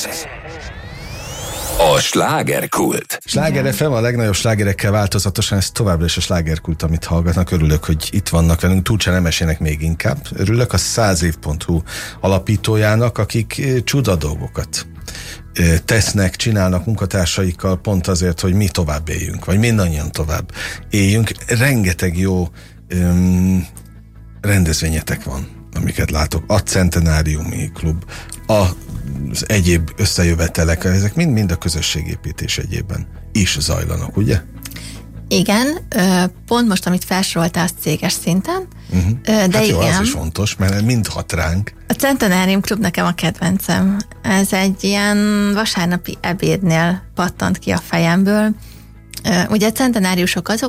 A slágerkult. Sláger FM, a legnagyobb slágerekkel változatosan, ez továbbra is a slágerkult, amit hallgatnak. Örülök, hogy itt vannak velünk, Tulcsán Nemesének még inkább. Örülök a 100év.hu alapítójának, akik csuda dolgokat tesznek, csinálnak munkatársaikkal pont azért, hogy mi tovább éljünk, vagy mindannyian tovább éljünk. Rengeteg jó rendezvényetek van, amiket látok. A Centenáriumi Klub, az egyéb összejövetelek, ezek mind a közösségépítés egyében is zajlanak, ugye? Igen, pont most, amit felsoroltál, az céges szinten, de hát jó, igen. Az is fontos, mert mind hat ránk. A Centenárium Klub nekem a kedvencem. Ez egy ilyen vasárnapi ebédnél pattant ki a fejemből. Ugye a centenáriusok azok,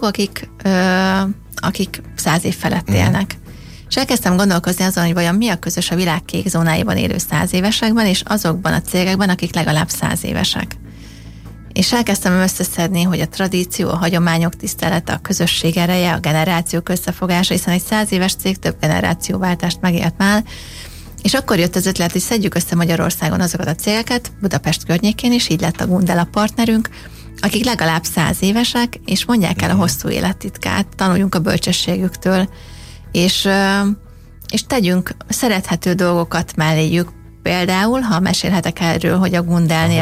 akik 100 év felett élnek. És elkezdtem gondolkozni azon, hogy vajon mi a közös a világ kék zónáiban élő 100 évesekben, és azokban a cégekben, akik legalább 100 évesek. És elkezdtem összeszedni, hogy a tradíció, a hagyományok tisztelete, a közösség ereje, a generációk összefogása, hiszen egy 100 éves cég több generációváltást megélt már, és akkor jött az ötlet, hogy szedjük össze Magyarországon azokat a cégeket, Budapest környékén is, így lett a Gundel a partnerünk, akik legalább 100 évesek, és mondják el a hosszú élettitkát, tanuljunk a bölcsességüktől, és tegyünk szerethető dolgokat melléjük. Például, ha mesélhetek erről, hogy a Gundelnél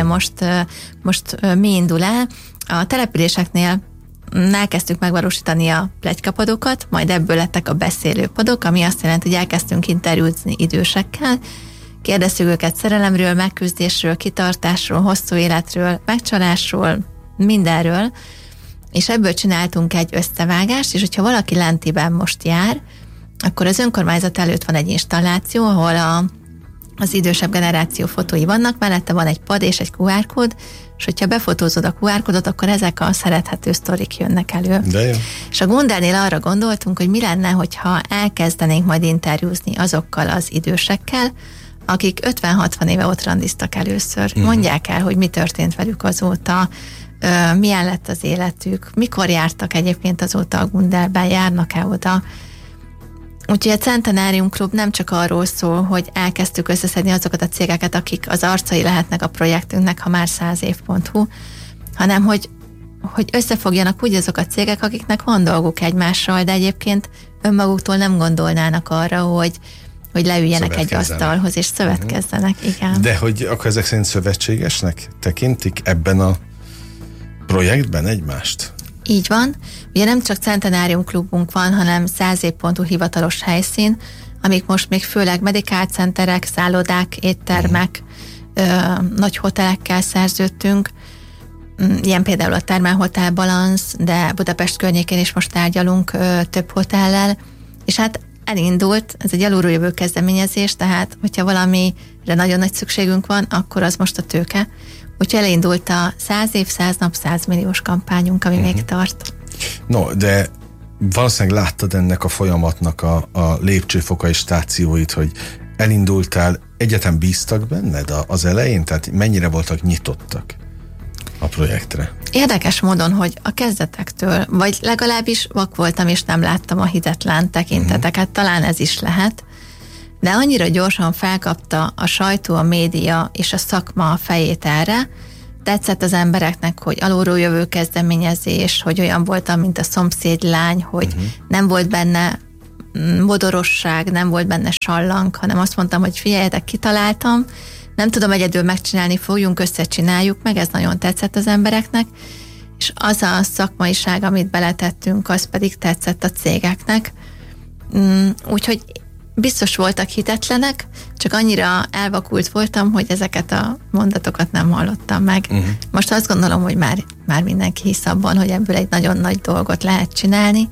most mi indul el, a településeknél elkezdtük megvalósítani a pletykapadokat, majd ebből lettek a beszélőpadok, ami azt jelenti, hogy elkezdtünk interjúzni idősekkel, kérdezzük őket szerelemről, megküzdésről, kitartásról, hosszú életről, megcsalásról, mindenről, és ebből csináltunk egy összevágást, és hogyha valaki lentiben most jár, akkor az önkormányzat előtt van egy installáció, ahol az idősebb generáció fotói vannak, mellette van egy pad és egy QR kód, és hogyha befotózod a QR kódot, akkor ezek a szerethető sztorik jönnek elő. De jó. És a Gundelnél arra gondoltunk, hogy mi lenne, hogyha elkezdenénk majd interjúzni azokkal az idősekkel, akik 50-60 éve ott randiztak először. Mondják el, hogy mi történt velük azóta, milyen lett az életük, mikor jártak egyébként azóta a Gundelben, járnak-e oda. Úgyhogy a Centenárium Klub nem csak arról szól, hogy elkezdtük összeszedni azokat a cégeket, akik az arcai lehetnek a projektünknek, ha már 100év.hu, hanem hogy összefogjanak úgy azok a cégek, akiknek van dolguk egymással, de egyébként önmaguktól nem gondolnának arra, hogy leüljenek egy asztalhoz és szövetkezzenek. Igen. De hogy akkor ezek szerint szövetségesnek tekintik ebben a projektben egymást? Így van. Ugye nem csak Centenárium Klubunk van, hanem 100év.hu hivatalos helyszín, amik most még főleg medical centerek, szállodák, éttermek, nagy hotelekkel szerződtünk. Ilyen például a Thermal Hotel Balance, de Budapest környékén is most tárgyalunk több hotellel. És hát elindult, ez egy alulról jövő kezdeményezés, tehát hogyha valamire nagyon nagy szükségünk van, akkor az most a tőke. Úgyhogy elindult a 100 év, 100 nap, 100 milliós kampányunk, ami még tart. No, de valószínűleg láttad ennek a folyamatnak a lépcsőfokai stációit, hogy elindultál, egyetem bíztak benned az elején? Tehát mennyire voltak nyitottak a projektre? Érdekes módon, hogy a kezdetektől, vagy legalábbis vak voltam, és nem láttam a hitetlen tekinteteket, talán ez is lehet, de annyira gyorsan felkapta a sajtó, a média és a szakma a fejét erre, tetszett az embereknek, hogy alulról jövő kezdeményezés, hogy olyan voltam, mint a szomszédlány, hogy nem volt benne modorosság, nem volt benne sallang, hanem azt mondtam, hogy figyeljetek, kitaláltam, nem tudom egyedül megcsinálni, fogjunk, összecsináljuk meg, ez nagyon tetszett az embereknek, és az a szakmaiság, amit beletettünk, az pedig tetszett a cégeknek. Úgyhogy biztos voltak hitetlenek, csak annyira elvakult voltam, hogy ezeket a mondatokat nem hallottam meg. Most azt gondolom, hogy már mindenki hisz abban, hogy ebből egy nagyon nagy dolgot lehet csinálni.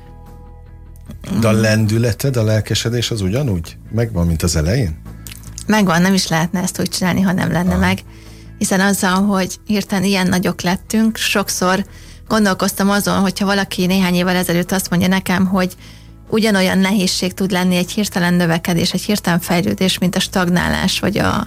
De a lendületed, a lelkesedés az ugyanúgy megvan, mint az elején? Megvan, nem is lehetne ezt úgy csinálni, ha nem lenne meg. Hiszen azzal, hogy hirtelen ilyen nagyok lettünk, sokszor gondolkoztam azon, hogyha valaki néhány évvel ezelőtt azt mondja nekem, hogy ugyanolyan nehézség tud lenni egy hirtelen növekedés, egy hirtelen fejlődés, mint a stagnálás,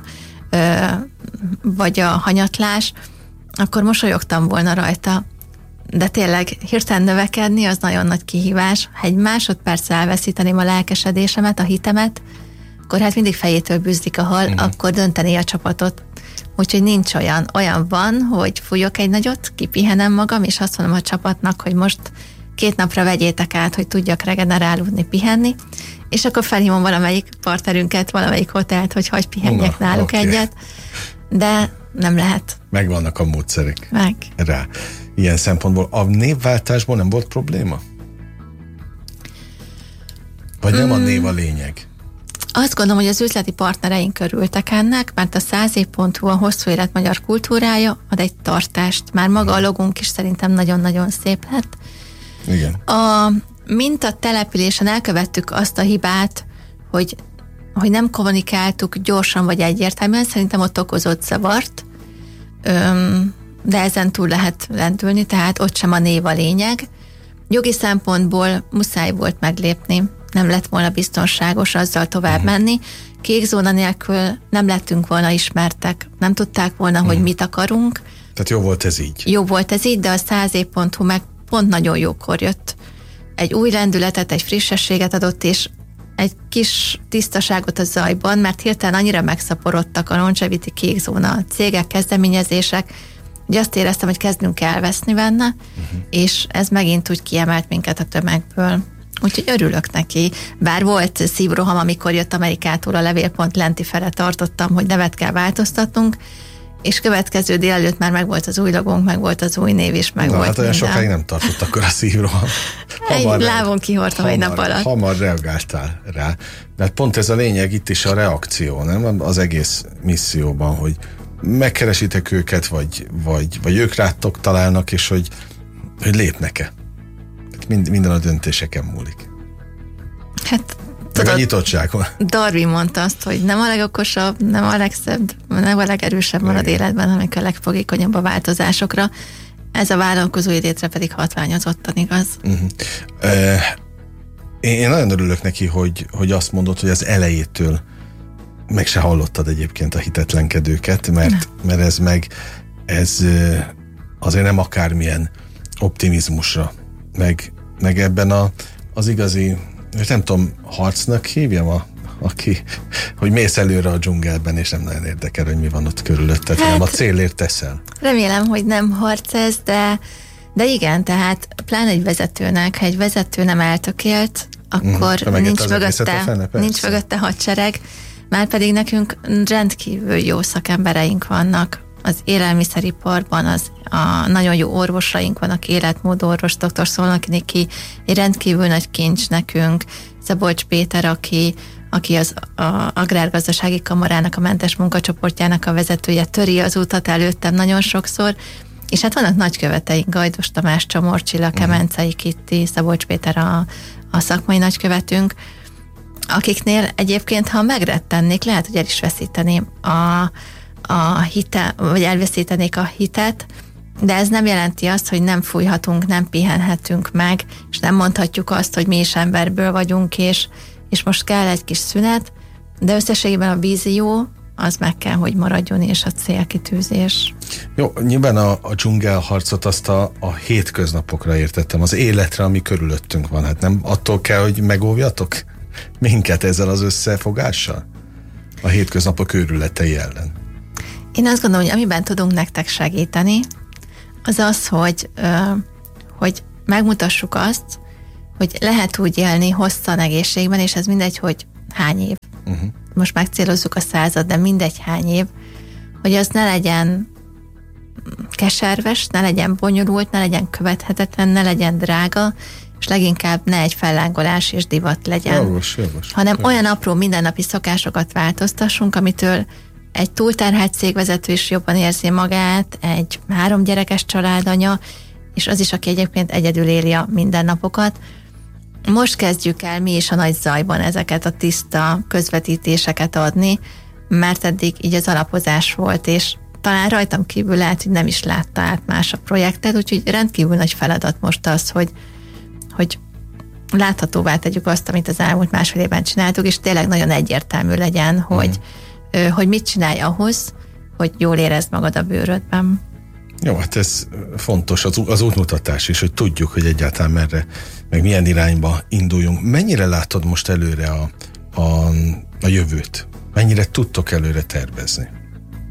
vagy a hanyatlás, akkor mosolyogtam volna rajta. De tényleg hirtelen növekedni az nagyon nagy kihívás. Ha egy másodperc elveszíteném a lelkesedésemet, a hitemet, akkor hát mindig fejétől bűzlik a hal, akkor dönteni a csapatot. Úgyhogy nincs olyan van, hogy fújok egy nagyot, kipihenem magam, és azt mondom a csapatnak, hogy most 2 napra vegyétek át, hogy tudjak regenerálódni, pihenni, és akkor felhívom valamelyik partnerünket, valamelyik hotelt, hogy hagyj pihenjek náluk egyet, de nem lehet. Megvannak a módszerek. Meg. Rá. Ilyen szempontból a névváltásból nem volt probléma? Vagy nem a név a lényeg? Azt gondolom, hogy az üzleti partnereink örültek ennek, mert a 100év.hu, a hosszú élet magyar kultúrája ad egy tartást. Már maga a logunk is szerintem nagyon-nagyon szép lett. Igen. A mintatelepülésen elkövettük azt a hibát, hogy nem kommunikáltuk gyorsan vagy egyértelműen, szerintem ott okozott zavart, de ezen túl lehet lendülni, tehát ott sem a név a lényeg. Jogi szempontból muszáj volt meglépni, nem lett volna biztonságos azzal tovább menni. Kék zóna nélkül nem lettünk volna ismertek, nem tudták volna, hogy mit akarunk. Tehát jó volt ez így. Jó volt ez így, de a 100év.hu meg pont nagyon jókor jött. Egy új lendületet, egy frissességet adott, és egy kis tisztaságot a zajban, mert hirtelen annyira megszaporodtak a longevity kék zóna cégek, kezdeményezések, hogy azt éreztem, hogy kezdünk elveszni benne, és ez megint úgy kiemelt minket a tömegből. Úgyhogy örülök neki. Bár volt szívroham, amikor jött Amerikától a levélpont lenti fele, tartottam, hogy nevet kell változtatnunk, és következő délelőtt már megvolt az új logónk, meg volt az új név is, meg volt hát olyan sokáig nem tartott akkor a szívroham. Egy lábon kihortam egy nap alatt. Hamar reagáltál rá. Mert pont ez a lényeg itt is a reakció, nem? Az egész misszióban, hogy megkeresitek őket, vagy ők rátok találnak, és hogy lépnek-e. Minden a döntéseken múlik. Hát, meg a nyitottságon. Darwin mondta azt, hogy nem a legokosabb, nem a legszebb, nem a legerősebb marad életben, hanem a legfogékonyabb a változásokra. Ez a vállalkozói létre pedig hatványozottan igaz. Én nagyon örülök neki, hogy azt mondod, hogy az elejétől meg se hallottad egyébként a hitetlenkedőket, mert ez azért nem akármilyen optimizmusra, meg ebben az igazi, nem tudom, harcnak hívjam, aki, hogy mész előre a dzsungelben, és nem nagyon érdekel, hogy mi van ott körülötted, hanem a célért teszel. Remélem, hogy nem harc ez, de igen, tehát pláne egy vezetőnek, ha egy vezető nem eltökélt, akkor nincs mögötte hadsereg, már pedig nekünk rendkívül jó szakembereink vannak az élelmiszeriparban, a nagyon jó orvosaink vannak, életmódorvos, dr. Szolnokniki, egy rendkívül nagy kincs nekünk, Szabolcs Péter, aki az Agrárgazdasági Kamarának, a mentes munkacsoportjának a vezetője, töri az utat előttem nagyon sokszor, és hát vannak nagyköveteink, Gajdos Tamás, Csomor Csilla, Kemencei Kitti, Szabolcs Péter a szakmai nagykövetünk, akiknél egyébként, ha megrettennék, lehet, hogy el is veszíteném a hitet, vagy elveszítenék a hitet, de ez nem jelenti azt, hogy nem fújhatunk, nem pihenhetünk meg, és nem mondhatjuk azt, hogy mi is emberből vagyunk, és most kell egy kis szünet, de összességében a vízió az meg kell, hogy maradjon, és a célkitűzés. Jó, nyilván a dzsungelharcot azt a hétköznapokra értettem, az életre, ami körülöttünk van. Hát nem attól kell, hogy megóvjatok minket ezzel az összefogással? A hétköznapok őrületei ellen. Én azt gondolom, hogy amiben tudunk nektek segíteni, az az, hogy megmutassuk azt, hogy lehet úgy élni hosszan egészségben, és ez mindegy, hogy hány év. Most megcélozzuk a 100, de mindegy hány év, hogy az ne legyen keserves, ne legyen bonyolult, ne legyen követhetetlen, ne legyen drága, és leginkább ne egy fellángolás és divat legyen. Jogos. Hanem olyan apró mindennapi szokásokat változtassunk, amitől egy túlterhelt cégvezető is jobban érzi magát, egy 3 gyerekes családanya, és az is, aki egyébként egyedül éli a mindennapokat. Most kezdjük el mi is a nagy zajban ezeket a tiszta közvetítéseket adni, mert eddig így az alapozás volt, és talán rajtam kívül lehet, hogy nem is látta át más a projektet, úgyhogy rendkívül nagy feladat most az, hogy láthatóvá tegyük azt, amit az elmúlt másfél évben csináltuk, és tényleg nagyon egyértelmű legyen, hogy mit csinálj ahhoz, hogy jól érezd magad a bőrödben. Jó, hát ez fontos, az útmutatás is, hogy tudjuk, hogy egyáltalán merre, meg milyen irányba induljunk. Mennyire látod most előre a jövőt? Mennyire tudtok előre tervezni?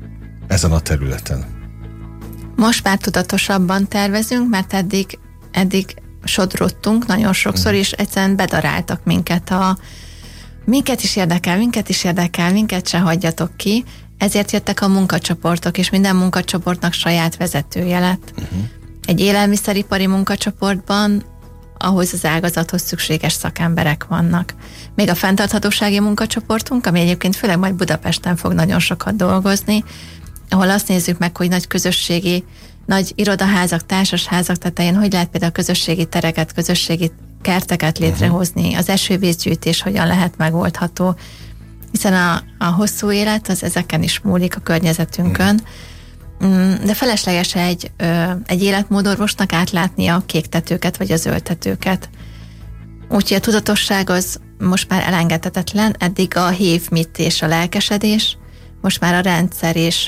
ezen a területen? Most már tudatosabban tervezünk, mert eddig sodródtunk nagyon sokszor, és egyszerűen bedaráltak minket minket is érdekel, minket se hagyjatok ki, ezért jöttek a munkacsoportok, és minden munkacsoportnak saját vezetője lett. Egy élelmiszeripari munkacsoportban ahhoz az ágazathoz szükséges szakemberek vannak. Még a fenntarthatósági munkacsoportunk, ami egyébként főleg majd Budapesten fog nagyon sokat dolgozni, ahol azt nézzük meg, hogy nagy irodaházak, társasházak tetején hogy lehet például közösségi tereket, közösségi kerteket létrehozni, az esővízgyűjtés hogyan lehet megoldható, hiszen a hosszú élet az ezeken is múlik, a környezetünkön, de felesleges egy életmódorvosnak átlátnia a kéktetőket vagy a zöldtetőket. Úgyhogy a tudatosság az most már elengedhetetlen, eddig a hév, mit és a lelkesedés, most már a rendszer és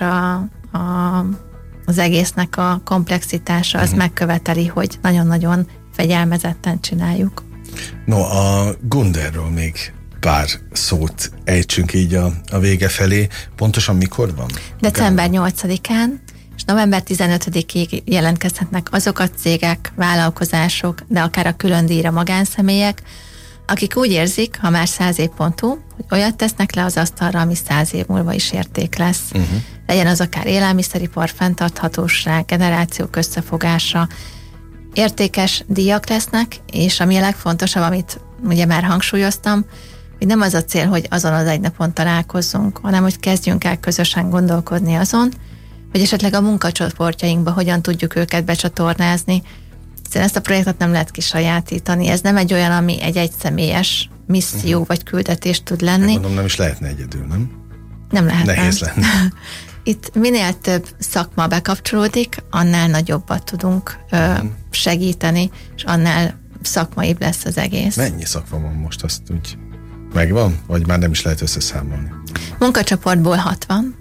az egésznek a komplexitása az megköveteli, hogy nagyon-nagyon fegyelmezetten csináljuk. No, a Gunderről még pár szót ejtsünk így a vége felé. Pontosan mikor van? December 8-án és november 15-ig jelentkezhetnek azok a cégek, vállalkozások, de akár a külön díjra magánszemélyek, akik úgy érzik, ha már 100 év.hu, hogy olyat tesznek le az asztalra, ami 100 év múlva is érték lesz. Legyen az akár élelmiszeripar, fenntarthatóság, generációk összefogása. Értékes díjak lesznek, és ami a legfontosabb, amit ugye már hangsúlyoztam, hogy nem az a cél, hogy azon az egy napon találkozzunk, hanem hogy kezdjünk el közösen gondolkodni azon, hogy esetleg a munkacsoportjainkba hogyan tudjuk őket becsatornázni. Hiszen ezt a projektet nem lehet kisajátítani. Ez nem egy olyan, ami egy egyszemélyes misszió vagy küldetés tud lenni. Mondom, nem is lehetne egyedül, nem? Nem lehetne. Nehéz lenne. Itt minél több szakma bekapcsolódik, annál nagyobbat tudunk segíteni, és annál szakmaibb lesz az egész. Mennyi szakma van most, azt úgy megvan? Vagy már nem is lehet összeszámolni? Munkacsoportból 60,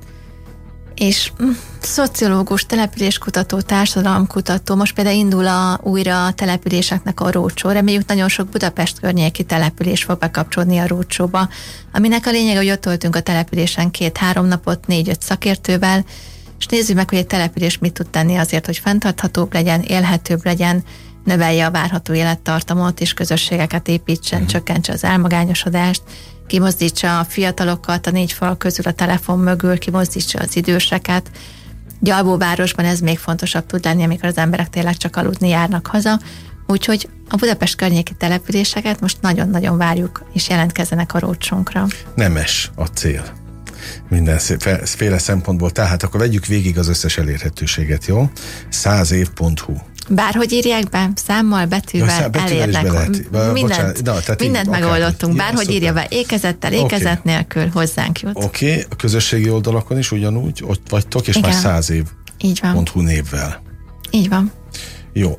és szociológus, településkutató, társadalomkutató, most például indul újra a településeknek a roadshow. Reméljük nagyon sok Budapest környéki település fog bekapcsolódni a roadshowba, aminek a lényeg, hogy ott töltünk a településen 2-3 napot, 4-5 szakértővel, és nézzük meg, hogy egy település mit tud tenni azért, hogy fenntarthatóbb legyen, élhetőbb legyen, növelje a várható élettartamot, és közösségeket építsen, csökkentse az elmagányosodást, kimozdítsa a fiatalokat a 4 fal közül a telefon mögül, kimozdítsa az időseket. Gyalbóvárosban ez még fontosabb tud lenni, amikor az emberek tényleg csak aludni járnak haza. Úgyhogy a Budapest környéki településeket most nagyon-nagyon várjuk, és jelentkezzenek a roadshow-nkra. Nemes a cél. Mindenféle szempontból. Tehát akkor vegyük végig az összes elérhetőséget, jó? 100 év.hu. Bárhogy írják be, számmal, betűvel elérnek. Mindent megoldottunk. Bárhogy írja be, ékezettel, ékezet nélkül hozzánk jut. Oké, a közösségi oldalakon is ugyanúgy ott vagytok, és igen. Már 100 év.hu névvel. Így van. Jó,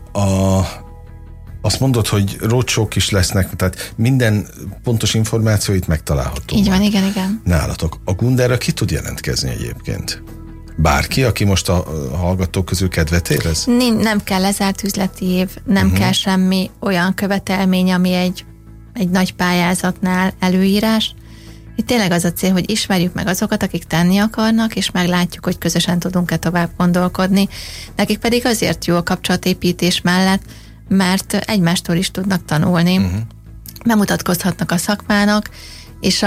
azt mondod, hogy roadshow-k is lesznek, tehát minden pontos információ itt megtalálható. Így van, igen. Nálatok. A Gunderre ki tud jelentkezni egyébként? Bárki, aki most a hallgatók közül kedvet érez? Nem kell lezárt üzleti év, nem kell semmi olyan követelmény, ami egy nagy pályázatnál előírás. Itt tényleg az a cél, hogy ismerjük meg azokat, akik tenni akarnak, és meglátjuk, hogy közösen tudunk-e tovább gondolkodni. Nekik pedig azért jó a kapcsolatépítés mellett, mert egymástól is tudnak tanulni, bemutatkozhatnak a szakmának, és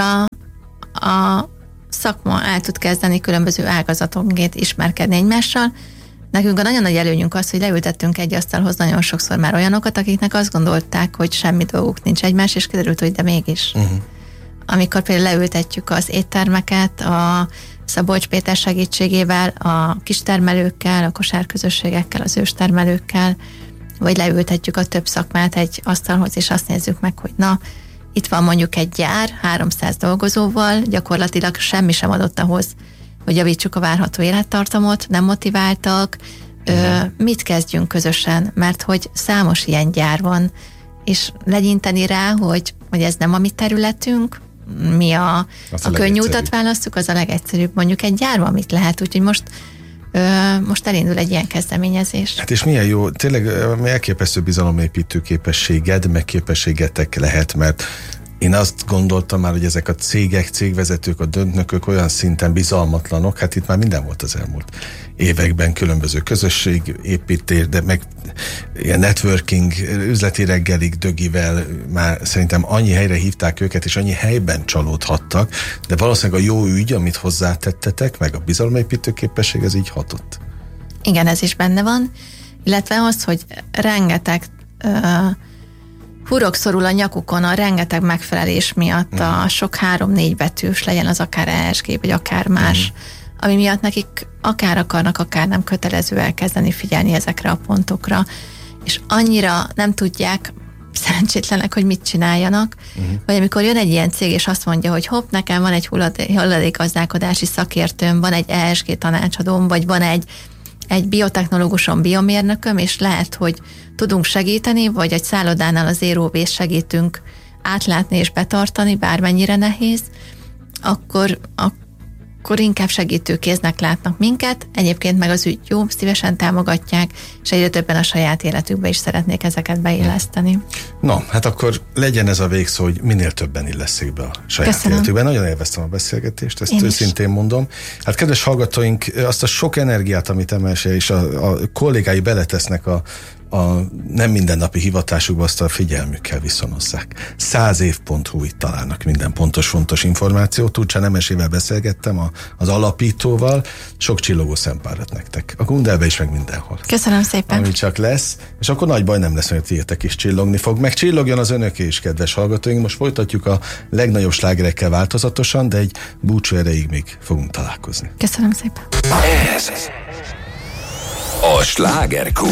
a szakma el tud kezdeni különböző ágazatonként ismerkedni egymással. Nekünk a nagyon nagy előnyünk az, hogy leültettünk egy asztalhoz nagyon sokszor már olyanokat, akiknek azt gondolták, hogy semmi dolguk nincs egymás, és kiderült, hogy de mégis. Amikor például leültetjük az éttermeket, a Szabolcs Péter segítségével, a kistermelőkkel, a kosárközösségekkel, az őstermelőkkel, vagy leültetjük a több szakmát egy asztalhoz, és azt nézzük meg, hogy na, itt van mondjuk egy gyár 300 dolgozóval, gyakorlatilag semmi sem adott ahhoz, hogy javítsuk a várható élettartamot, nem motiváltak, mit kezdjünk közösen, mert hogy számos ilyen gyár van, és legyinteni rá, hogy ez nem a mi területünk, mi a könnyű utat választjuk, az a legegyszerűbb. Mondjuk egy gyárban mit lehet, úgyhogy most elindul egy ilyen kezdeményezés. Hát és milyen jó, tényleg elképesztő bizalomépítő képességed, meg képességetek lehet, mert Én azt gondoltam már, hogy ezek a cégek, cégvezetők, a döntnökök olyan szinten bizalmatlanok, hát itt már minden volt az elmúlt években, különböző közösségépítés, de meg ilyen networking, üzleti reggelig dögivel már szerintem annyi helyre hívták őket, és annyi helyben csalódhattak, de valószínűleg a jó ügy, amit hozzátettetek, meg a bizalomépítő képesség, ez így hatott. Igen, ez is benne van, illetve az, hogy rengeteg hurok szorul a nyakukon a rengeteg megfelelés miatt, a sok 3-4 betűs, legyen az akár ESG, vagy akár más, ami miatt nekik akár akarnak, akár nem kötelező elkezdeni figyelni ezekre a pontokra, és annyira nem tudják, szerencsétlenek, hogy mit csináljanak, vagy amikor jön egy ilyen cég, és azt mondja, hogy hopp, nekem van egy hulladékgazdálkodási szakértőm, van egy ESG tanácsadóm, vagy van egy biotechnológusom, biomérnököm, és lehet, hogy tudunk segíteni, vagy egy szállodánál az Zero Waste segítünk átlátni és betartani, bármennyire nehéz, akkor inkább segítőkéznek látnak minket, egyébként meg az ügy jó, szívesen támogatják, és egyre többen a saját életükbe is szeretnék ezeket beilleszteni. No, hát akkor legyen ez a végszó, hogy minél többen illeszik be a saját életükben. Nagyon élveztem a beszélgetést, ezt őszintén mondom. Hát kedves hallgatóink, azt a sok energiát, amit Emese és a kollégái beletesznek a nem mindennapi hivatásukba, azt a figyelmükkel viszonozzák. 100év.hu, itt találnak minden pontos, fontos információt. Turcsán Emesével beszélgettem, az alapítóval. Sok csillogó szempárat nektek. A Gundelbe is, meg mindenhol. Köszönöm szépen. Ami csak lesz, és akkor nagy baj nem lesz, hogy a tiétek is csillogni fog. Meg csillogjon az önöké is, kedves hallgatóink. Most folytatjuk a legnagyobb slágerekkel változatosan, de egy búcsú erejéig még fogunk találkozni. Köszönöm szépen. Ez a Slágerkult.